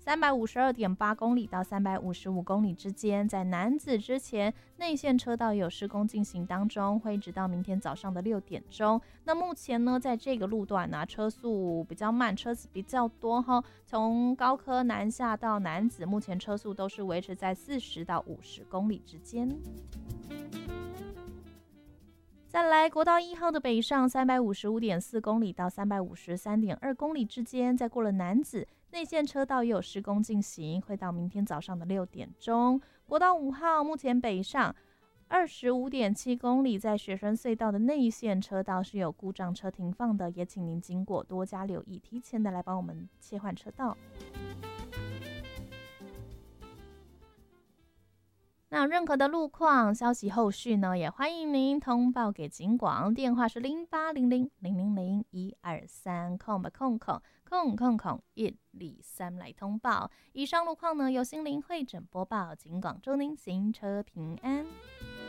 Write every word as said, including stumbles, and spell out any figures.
三百五十二点八公里到三百五十五公里之间，在楠梓之前内线车道有施工进行当中，会一直到明天早上的六点钟。那目前呢，在这个路段呢、啊，车速比较慢，车子比较多哈。从高科南下到楠梓，目前车速都是维持在四十到五十公里之间。再来，国道一号的北上三百五十五点四公里到三百五十三点二公里之间，在过了楠梓内线车道也有施工进行，会到明天早上的六点钟。国道五号目前北上二十五点七公里，在雪山隧道的内线车道是有故障车停放的，也请您经过多加留意，提前的来帮我们切换车道。那任何的路况消息后续呢，也欢迎您通报给警广，电话是零八零零零零零一二三空吧空空空空空一二三来通报。以上路况呢由心灵会诊播报，警广祝您行车平安。